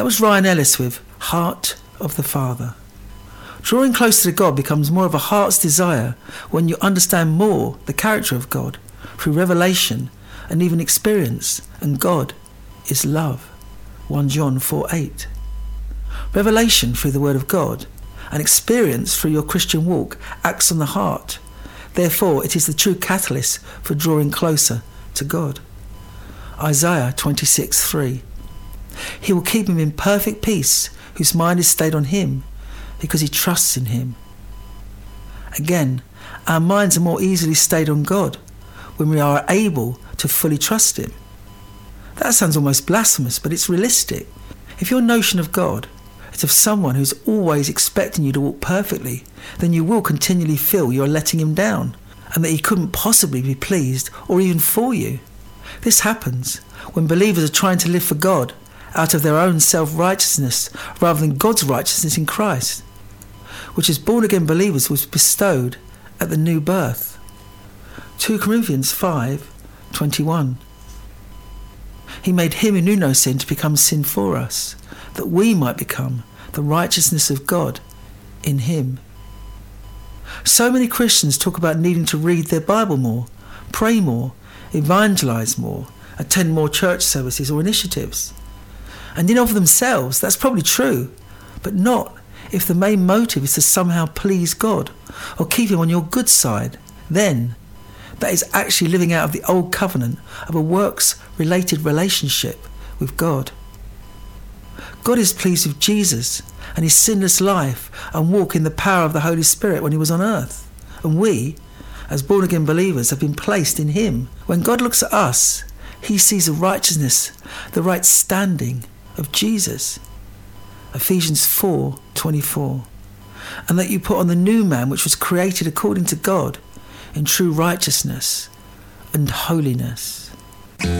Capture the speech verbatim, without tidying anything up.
That was Ryan Ellis with Heart of the Father. Drawing closer to God becomes more of a heart's desire when you understand more the character of God through revelation and even experience, and God is love. First John four eight. Revelation through the Word of God and experience through your Christian walk acts on the heart. Therefore, it is the true catalyst for drawing closer to God. Isaiah twenty-six three. He will keep him in perfect peace whose mind is stayed on him because he trusts in him. Again, our minds are more easily stayed on God when we are able to fully trust him. That sounds almost blasphemous, but it's realistic. If your notion of God is of someone who's always expecting you to walk perfectly, then you will continually feel you're letting him down and that he couldn't possibly be pleased or even for you. This happens when believers are trying to live for God out of their own self-righteousness rather than God's righteousness in Christ, which as born-again believers was bestowed at the new birth. Second Corinthians five twenty-one. He made him who knew no sin to become sin for us, that we might become the righteousness of God in him. So many Christians talk about needing to read their Bible more, pray more, evangelize more, attend more church services or initiatives. And in of themselves, that's probably true, but not if the main motive is to somehow please God or keep him on your good side. Then that is actually living out of the old covenant of a works-related relationship with God. God is pleased with Jesus and his sinless life and walk in the power of the Holy Spirit when he was on earth. And we, as born-again believers, have been placed in him. When God looks at us, he sees the righteousness, the right standing of Jesus. Ephesians four twenty-four. And that you put on the new man which was created according to God in true righteousness and holiness.